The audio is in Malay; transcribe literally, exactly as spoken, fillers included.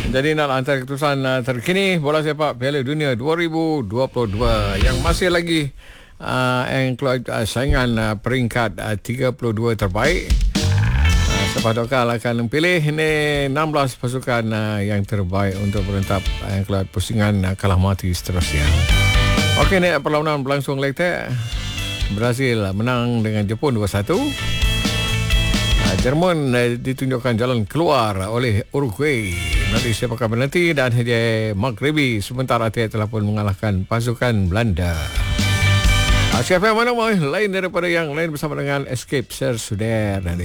Jadi nak hantar keputusan uh, terkini bola sepak Piala Dunia dua ribu dua puluh dua yang masih lagi uh, yang keluar uh, saingan uh, peringkat uh, tiga puluh dua terbaik. Uh, Sepadokan akan pilih ini enam belas pasukan uh, yang terbaik untuk berentap uh, yang keluar pusingan uh, kalah mati seterusnya. Okey, ni perlawanan berlangsung letak. Brazil menang dengan Jepun dua satu. Jerman ditunjukkan jalan keluar oleh Uruguay nanti sepakat penalti dan hadiah Maghribi, sementara Atia telah pun mengalahkan pasukan Belanda. Siapa yang mana mahu lain daripada yang lain bersama dengan Escape Ser Suder nanti.